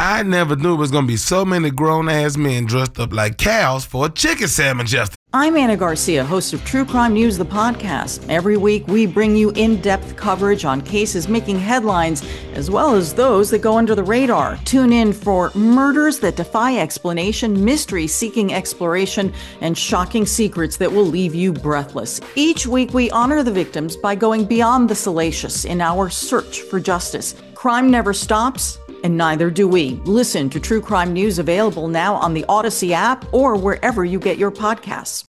I never knew it was going to be so many grown-ass men dressed up like cows for a chicken sandwich yesterday. I'm Anna Garcia, host of True Crime News, the podcast. Every week, we bring you in-depth coverage on cases making headlines, as well as those that go under the radar. Tune in for murders that defy explanation, mysteries seeking exploration, and shocking secrets that will leave you breathless. Each week, we honor the victims by going beyond the salacious in our search for justice. Crime never stops, and neither do we. Listen to True Crime News, available now on the Odyssey app or wherever you get your podcasts.